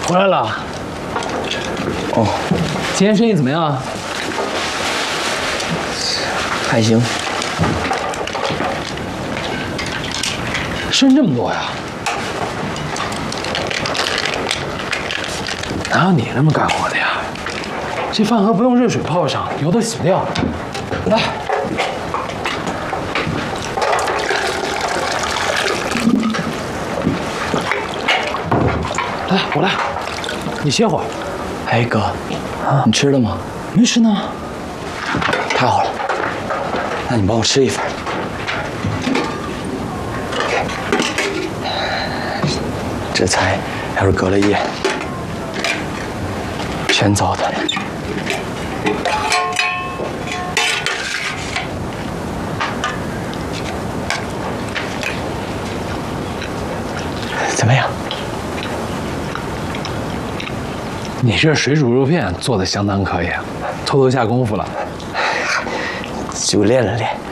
回来了。 哦， 今天生意怎么样？ 还行。 生这么多呀？哪有你那么干活的呀？这饭盒不用热水泡上，油都洗不掉。来，来，我来，你歇会儿。 哎，哥，啊，你吃了吗？ 没吃呢。 太好了，那你帮我吃一份。这菜要是隔了夜，全糟蹋了。怎么样？ 你这水煮肉片做的相当可以，偷偷下功夫了。 就练了练。